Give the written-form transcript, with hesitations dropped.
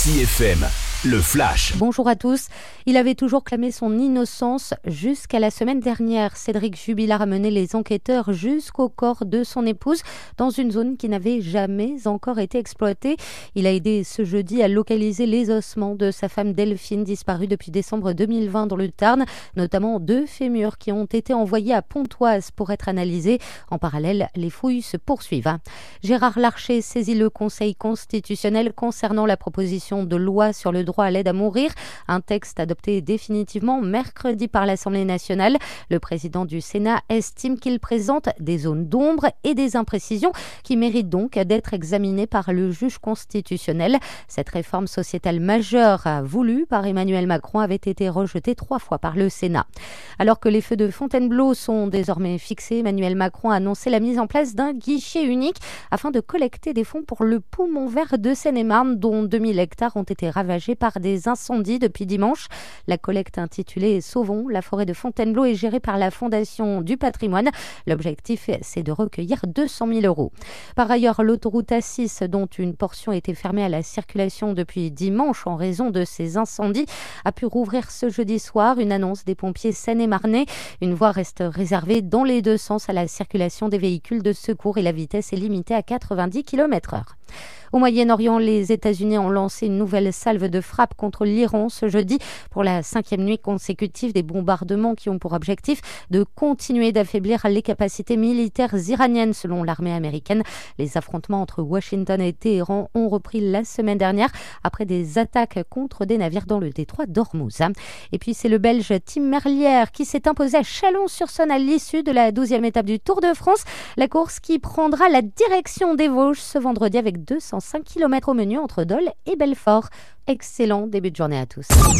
RCI FM, le Flash. Bonjour à tous. Il avait toujours clamé son innocence jusqu'à la semaine dernière. Cédric Jubilard a mené les enquêteurs jusqu'au corps de son épouse dans une zone qui n'avait jamais encore été exploitée. Il a aidé ce jeudi à localiser les ossements de sa femme Delphine, disparue depuis décembre 2020 dans le Tarn, notamment 2 fémurs qui ont été envoyés à Pontoise pour être analysés. En parallèle, les fouilles se poursuivent. Gérard Larcher saisit le Conseil constitutionnel concernant la proposition de loi sur le droit à l'aide à mourir, un texte adopté définitivement mercredi par l'Assemblée nationale. Le président du Sénat estime qu'il présente des zones d'ombre et des imprécisions qui méritent donc d'être examinées par le juge constitutionnel. Cette réforme sociétale majeure voulue par Emmanuel Macron avait été rejetée 3 fois par le Sénat. Alors que les feux de Fontainebleau sont désormais fixés, Emmanuel Macron a annoncé la mise en place d'un guichet unique afin de collecter des fonds pour le poumon vert de Seine-et-Marne, dont 2000 hectares ont été ravagés par des incendies depuis dimanche. La collecte intitulée « Sauvons la forêt de Fontainebleau » est gérée par la Fondation du patrimoine. L'objectif, c'est de recueillir 200 000 €. Par ailleurs, l'autoroute A6, dont une portion était fermée à la circulation depuis dimanche en raison de ces incendies, a pu rouvrir ce jeudi soir. Une annonce des pompiers seine-et-marnais. Une voie reste réservée dans les 2 sens à la circulation des véhicules de secours et la vitesse est limitée à 90 km/h. Au Moyen-Orient, les États-Unis ont lancé une nouvelle salve de frappe contre l'Iran ce jeudi pour la 5e nuit consécutive, des bombardements qui ont pour objectif de continuer d'affaiblir les capacités militaires iraniennes selon l'armée américaine. Les affrontements entre Washington et Téhéran ont repris la semaine dernière après des attaques contre des navires dans le détroit d'Ormuz. Et puis c'est le Belge Tim Merlier qui s'est imposé à Chalon-sur-Saône à l'issue de la 12e étape du Tour de France. La course qui prendra la direction des Vosges ce vendredi avec 205 km au menu entre Dole et Belfort. Excellent début de journée à tous.